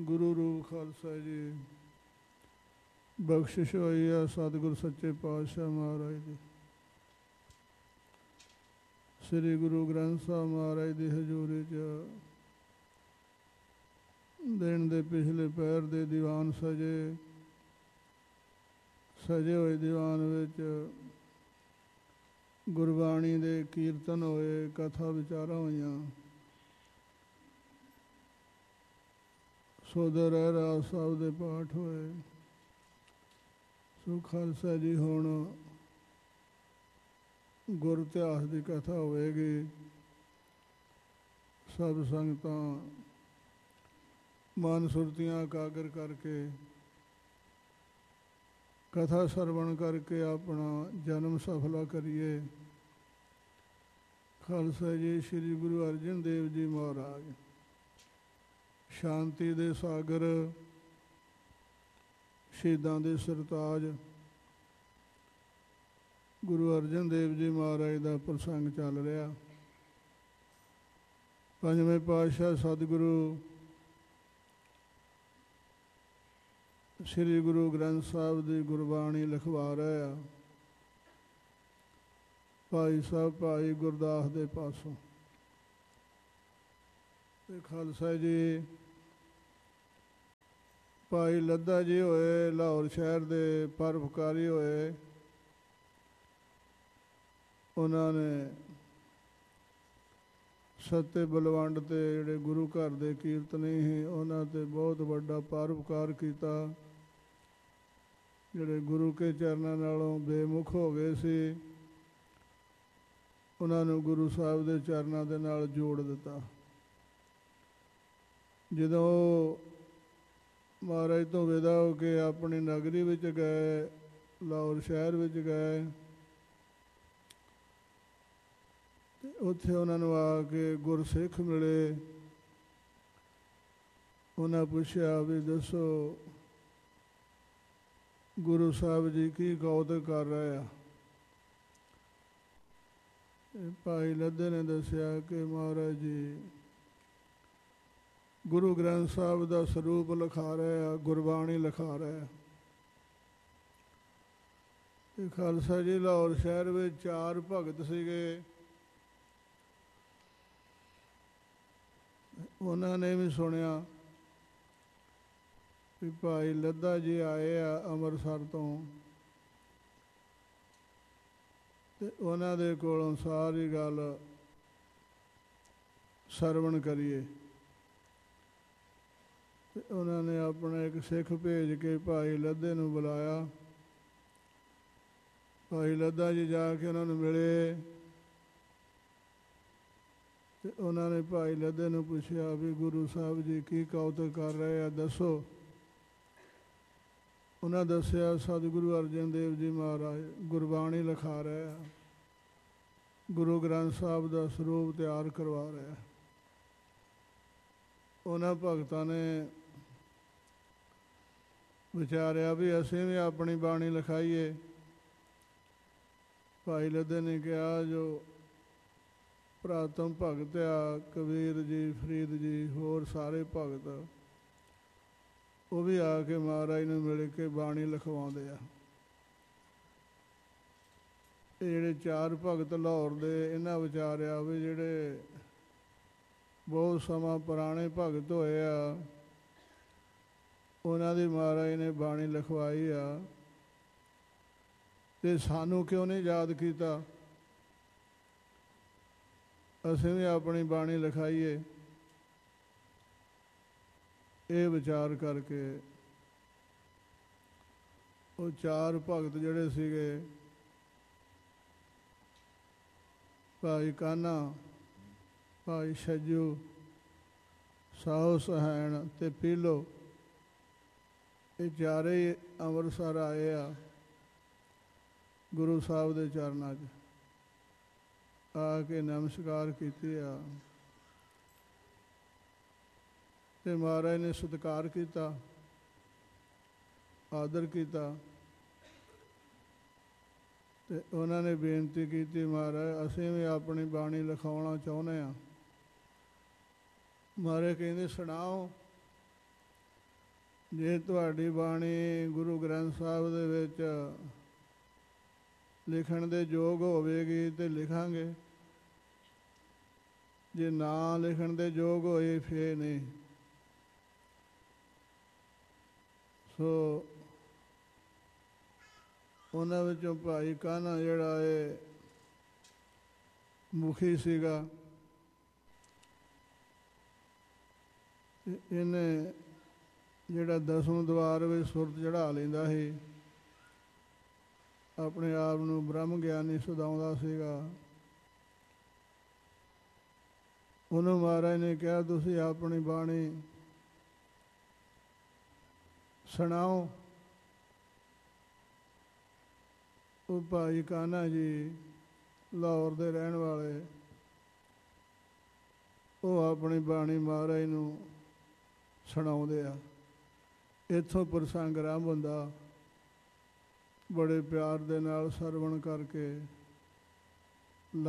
ਗੁਰੂ ਰੂਪ ਖਾਲਸਾ ਜੀ। ਬਖਸ਼ਿਸ਼ ਹੋਈ ਆ ਸਤਿਗੁਰ ਸੱਚੇ ਪਾਤਸ਼ਾਹ ਮਹਾਰਾਜ ਦੀ। ਸ੍ਰੀ ਗੁਰੂ ਗ੍ਰੰਥ ਸਾਹਿਬ ਮਹਾਰਾਜ ਦੀ ਹਜ਼ੂਰੀ 'ਚ ਦਿਨ ਦੇ ਪਿਛਲੇ ਪਹਿਰ ਦੇ ਦੀਵਾਨ ਸਜੇ ਹੋਏ ਦੀਵਾਨ ਵਿੱਚ ਗੁਰਬਾਣੀ ਦੇ ਕੀਰਤਨ ਹੋਏ, ਕਥਾ ਵਿਚਾਰਾਂ ਹੋਈਆਂ। ਸੋਦਰ ਰਹਿਰਾਸ ਸਾਹਿਬ ਦੇ ਪਾਠ ਹੋਏ। ਸੋ ਖਾਲਸਾ ਜੀ, ਹੁਣ ਗੁਰ ਇਤਿਹਾਸ ਦੀ ਕਥਾ ਹੋਵੇਗੀ। ਸਭ ਸੰਗਤਾਂ ਮਨ ਸੁਰਤੀਆਂ ਇਕਾਗਰ ਕਰਕੇ ਕਥਾ ਸਰਵਣ ਕਰਕੇ ਆਪਣਾ ਜਨਮ ਸਫਲਾ ਕਰੀਏ। ਖਾਲਸਾ ਜੀ, ਸ੍ਰੀ ਗੁਰੂ ਅਰਜਨ ਦੇਵ ਜੀ ਮਹਾਰਾਜ ਸ਼ਾਂਤੀ ਦੇ ਸਾਗਰ, ਸ਼ਹੀਦਾਂ ਦੇ ਸਰਤਾਜ ਗੁਰੂ ਅਰਜਨ ਦੇਵ ਜੀ ਮਹਾਰਾਜ ਦਾ ਪ੍ਰਸੰਗ ਚੱਲ ਰਿਹਾ। ਪੰਜਵੇਂ ਪਾਤਸ਼ਾਹ ਸਤਿਗੁਰੂ ਸ੍ਰੀ ਗੁਰੂ ਗ੍ਰੰਥ ਸਾਹਿਬ ਦੀ ਗੁਰਬਾਣੀ ਲਿਖਵਾ ਰਹੇ ਆ ਭਾਈ ਸਾਹਿਬ ਭਾਈ ਗੁਰਦਾਸ ਦੇ ਪਾਸੋਂ। ਤੇ ਖਾਲਸਾ ਜੀ, ਭਾਈ ਲੱਦਾ ਜੀ ਹੋਏ ਲਾਹੌਰ ਸ਼ਹਿਰ ਦੇ ਪਰਉਪਕਾਰੀ ਹੋਏ। ਉਹਨਾਂ ਨੇ ਸੱਤੇ ਬਲਵੰਡ ਤੇ ਜਿਹੜੇ ਗੁਰੂ ਘਰ ਦੇ ਕੀਰਤਨੀ ਸੀ, ਉਹਨਾਂ ਤੇ ਬਹੁਤ ਵੱਡਾ ਪਰਉਪਕਾਰ ਕੀਤਾ। ਜਿਹੜੇ ਗੁਰੂ ਕੇ ਚਰਨਾਂ ਨਾਲੋਂ ਬੇਮੁਖ ਹੋ ਗਏ ਸੀ, ਉਹਨਾਂ ਨੂੰ ਗੁਰੂ ਸਾਹਿਬ ਦੇ ਚਰਨਾਂ ਦੇ ਨਾਲ ਜੋੜ ਦਿੱਤਾ। ਜਦੋਂ ਮਹਾਰਾਜ ਤੋਂ ਵਿਦਾ ਹੋ ਕੇ ਆਪਣੀ ਨਗਰੀ ਵਿੱਚ ਗਏ, ਲਾਹੌਰ ਸ਼ਹਿਰ ਵਿੱਚ ਗਏ, ਤੇ ਉੱਥੇ ਉਹਨਾਂ ਨੂੰ ਆ ਕੇ ਗੁਰਸਿੱਖ ਮਿਲੇ। ਉਹਨਾਂ ਪੁੱਛਿਆ ਵੀ ਦੱਸੋ ਗੁਰੂ ਸਾਹਿਬ ਜੀ ਕੀ ਕੌਤਕ ਕਰ ਰਹੇ ਆ। ਭਾਈ ਲੱਦੇ ਨੇ ਦੱਸਿਆ ਕਿ ਮਹਾਰਾਜ ਜੀ ਗੁਰੂ ਗ੍ਰੰਥ ਸਾਹਿਬ ਦਾ ਸਰੂਪ ਲਿਖਾ ਰਹੇ ਆ, ਗੁਰਬਾਣੀ ਲਿਖਾ ਰਹੇ ਆ। ਤੇ ਖਾਲਸਾ ਜੀ, ਲਾਹੌਰ ਸ਼ਹਿਰ ਵਿੱਚ 4 ਭਗਤ ਸੀਗੇ। ਉਹਨਾਂ ਨੇ ਵੀ ਸੁਣਿਆ ਵੀ ਭਾਈ ਲੱਦਾ ਜੀ ਆਏ ਆ ਅੰਮ੍ਰਿਤਸਰ ਤੋਂ, ਤੇ ਉਹਨਾਂ ਦੇ ਕੋਲੋਂ ਸਾਰੀ ਗੱਲ ਸਰਵਣ ਕਰੀਏ। ਤੇ ਉਹਨਾਂ ਨੇ ਆਪਣਾ ਇੱਕ ਸਿੱਖ ਭੇਜ ਕੇ ਭਾਈ ਲੱਦੇ ਨੂੰ ਬੁਲਾਇਆ। ਭਾਈ ਲੱਦਾ ਜੀ ਜਾ ਕੇ ਉਹਨਾਂ ਨੂੰ ਮਿਲੇ, ਤੇ ਉਹਨਾਂ ਨੇ ਭਾਈ ਲੱਦੇ ਨੂੰ ਪੁੱਛਿਆ ਵੀ ਗੁਰੂ ਸਾਹਿਬ ਜੀ ਕੀ ਕੌਤਕ ਕਰ ਰਹੇ ਆ, ਦੱਸੋ। ਉਹਨਾਂ ਦੱਸਿਆ ਸਤਿਗੁਰੂ ਅਰਜਨ ਦੇਵ ਜੀ ਮਹਾਰਾਜ ਗੁਰਬਾਣੀ ਲਿਖਾ ਰਹੇ ਆ, ਗੁਰੂ ਗ੍ਰੰਥ ਸਾਹਿਬ ਦਾ ਸਰੂਪ ਤਿਆਰ ਕਰਵਾ ਰਿਹਾ। ਉਹਨਾਂ ਭਗਤਾਂ ਨੇ ਵਿਚਾਰਿਆ ਵੀ ਅਸੀਂ ਵੀ ਆਪਣੀ ਬਾਣੀ ਲਿਖਾਈਏ। ਭਾਈ ਲੱਦੇ ਨੇ ਕਿਹਾ ਜੋ ਪ੍ਰਾਤਮ ਭਗਤ ਆ, ਕਬੀਰ ਜੀ, ਫਰੀਦ ਜੀ, ਹੋਰ ਸਾਰੇ ਭਗਤ, ਉਹ ਵੀ ਆ ਕੇ ਮਹਾਰਾਜ ਨੂੰ ਮਿਲ ਕੇ ਬਾਣੀ ਲਿਖਵਾਉਂਦੇ ਆ। ਇਹ ਜਿਹੜੇ 4 ਭਗਤ ਲਾਹੌਰ ਦੇ, ਇਹਨਾਂ ਵਿਚਾਰਿਆ ਵੀ ਜਿਹੜੇ ਬਹੁਤ ਸਮਾਂ ਪੁਰਾਣੇ ਭਗਤ ਹੋਏ ਆ, ਉਹਨਾਂ ਦੀ ਮਹਾਰਾਜ ਨੇ ਬਾਣੀ ਲਿਖਵਾਈ ਆ, ਤੇ ਸਾਨੂੰ ਕਿਉਂ ਨਹੀਂ ਯਾਦ ਕੀਤਾ, ਅਸੀਂ ਵੀ ਆਪਣੀ ਬਾਣੀ ਲਿਖਾਈਏ। ਇਹ ਵਿਚਾਰ ਕਰਕੇ ਉਹ 4 ਭਗਤ ਜਿਹੜੇ ਸੀਗੇ, ਭਾਈ ਕਾਨ੍ਹਾ, ਭਾਈ ਛੱਜੂ, ਸਾਹੋ ਸਹਿਣ ਤੇ ਪੀਲੋ, ਇਹ ਚਾਰੇ ਅੰਮ੍ਰਿਤਸਰ ਆਏ ਆ ਗੁਰੂ ਸਾਹਿਬ ਦੇ ਚਰਨਾਂ 'ਚ ਆ ਕੇ ਨਮਸਕਾਰ ਕੀਤੀ ਆ। ਤੇ ਮਹਾਰਾਜ ਨੇ ਸਤਿਕਾਰ ਕੀਤਾ, ਆਦਰ ਕੀਤਾ। ਤੇ ਉਹਨਾਂ ਨੇ ਬੇਨਤੀ ਕੀਤੀ, ਮਹਾਰਾਜ ਅਸੀਂ ਵੀ ਆਪਣੀ ਬਾਣੀ ਲਿਖਾਉਣਾ ਚਾਹੁੰਦੇ ਹਾਂ। ਮਹਾਰਾਜ ਕਹਿੰਦੇ ਸੁਣਾਓ। ਜੇ ਤੁਹਾਡੀ ਬਾਣੀ ਗੁਰੂ ਗ੍ਰੰਥ ਸਾਹਿਬ ਦੇ ਵਿੱਚ ਲਿਖਣ ਦੇ ਯੋਗ ਹੋਵੇਗੀ ਤੇ ਲਿਖਾਂਗੇ, ਜੇ ਨਾ ਲਿਖਣ ਦੇ ਯੋਗ ਹੋਏ ਫੇਰ ਨਹੀਂ। ਸੋ ਉਹਨਾਂ ਵਿੱਚੋਂ ਭਾਈ ਕਾਨ੍ਹਾ ਜਿਹੜਾ ਇਹ ਮੁਖੀ ਸੀਗਾ, ਇਹਨੇ ਜਿਹੜਾ ਦਸਮ ਦਵਾਰ ਵਿੱਚ ਸੁਰਤ ਚੜ੍ਹਾ ਲੈਂਦਾ ਸੀ, ਆਪਣੇ ਆਪ ਨੂੰ ਬ੍ਰਹਮ ਗਿਆਨੀ ਸਦਾਉਂਦਾ ਸੀਗਾ। ਉਹਨੂੰ ਮਹਾਰਾਜ ਨੇ ਕਿਹਾ ਤੁਸੀਂ ਆਪਣੀ ਬਾਣੀ ਸੁਣਾਓ। ਉਹ ਭਾਈ ਕਾਨ੍ਹਾ ਜੀ ਲਾਹੌਰ ਦੇ ਰਹਿਣ ਵਾਲੇ, ਉਹ ਆਪਣੀ ਬਾਣੀ ਮਹਾਰਾਜ ਨੂੰ ਸੁਣਾਉਂਦੇ ਆ। ਇੱਥੋਂ ਪ੍ਰਸੰਗ ਆਰੰਭ ਹੁੰਦਾ, ਬੜੇ ਪਿਆਰ ਦੇ ਨਾਲ ਸਰਵਣ ਕਰਕੇ